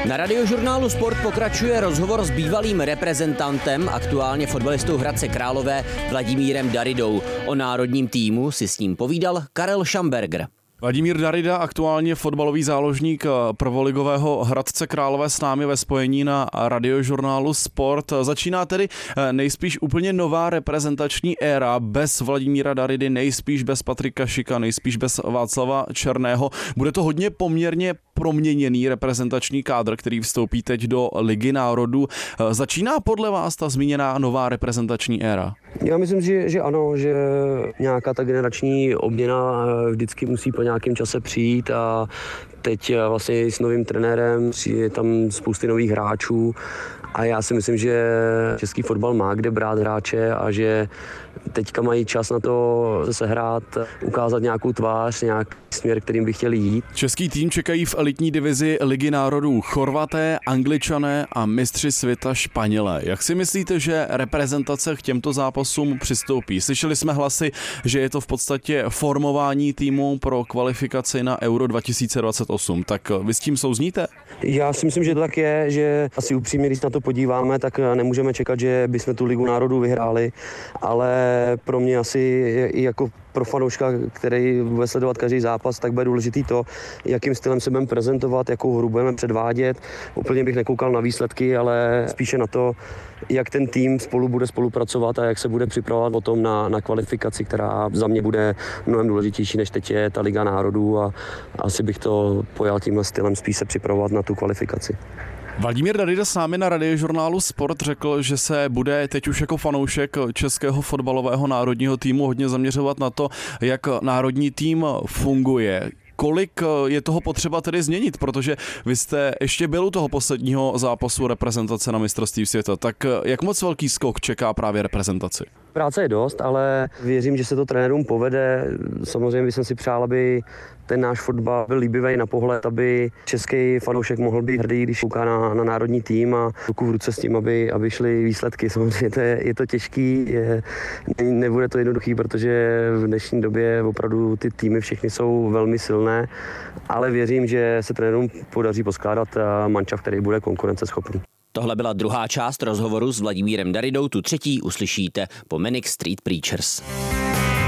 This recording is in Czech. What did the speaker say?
Na Radiožurnálu Sport pokračuje rozhovor s bývalým reprezentantem, aktuálně fotbalistou Hradce Králové Vladimírem Daridou. O národním týmu si s ním povídal Karel Šamberger. Vladimír Darida, aktuálně fotbalový záložník prvoligového Hradce Králové, s námi ve spojení na Radiožurnálu Sport. Začíná tedy nejspíš úplně nová reprezentační éra bez Vladimíra Daridy, nejspíš bez Patrika Šika, nejspíš bez Václava Černého. Bude to hodně poměrně proměněný reprezentační kádr, který vstoupí teď do Ligy národů. Začíná podle vás ta zmíněná nová reprezentační éra? Já myslím, že ano, že nějaká ta generační obměna vždycky musí po nějakém čase přijít a teď vlastně s novým trenérem je tam spousty nových hráčů a já si myslím, že český fotbal má kde brát hráče a že teďka mají čas na to sehrát, ukázat nějakou tvář, nějaký směr, kterým by chtěli jít. Český tým čekají v elitní divizi Ligy národů Chorvaté, Angličané a mistři světa Španělé. Jak si myslíte, že reprezentace k těmto zápasům přistoupí? Slyšeli jsme hlasy, že je to v podstatě formování týmu pro kvalifikaci na Euro 2028. Tak vy s tím souzníte? Já si myslím, že to tak je, že asi upřímně, když na to podíváme, tak nemůžeme čekat, že bychom tu Ligu národů vyhráli, ale pro mě asi i jako pro fanouška, který bude sledovat každý zápas, tak bude důležitý to, jakým stylem se budeme prezentovat, jakou hru budeme předvádět. Úplně bych nekoukal na výsledky, ale spíše na to, jak ten tým spolu bude spolupracovat a jak se bude připravovat potom na kvalifikaci, která za mě bude mnohem důležitější, než teď je ta Liga národů a asi bych to pojal tímhle stylem, spíš se připravovat na tu kvalifikaci. Vladimír Darida s námi na Radiožurnálu Sport řekl, že se bude teď už jako fanoušek českého fotbalového národního týmu hodně zaměřovat na to, jak národní tým funguje. Kolik je toho potřeba tedy změnit, protože vy jste ještě byl u toho posledního zápasu reprezentace na mistrovství světa, tak jak moc velký skok čeká právě reprezentaci? Práce je dost, ale věřím, že se to trenérům povede. Samozřejmě bych si přál, aby ten náš fotbal byl líbivý na pohled, aby český fanoušek mohl být hrdý, když kouká na národní tým a ruku v ruce s tím, aby šly výsledky. Samozřejmě je to těžký, nebude to jednoduchý, protože v dnešní době opravdu ty týmy všechny jsou velmi silné, ale věřím, že se trenérům podaří poskládat mančaft, který bude konkurenceschopný. Tohle byla druhá část rozhovoru s Vladimírem Daridou, tu třetí uslyšíte po Manic Street Preachers.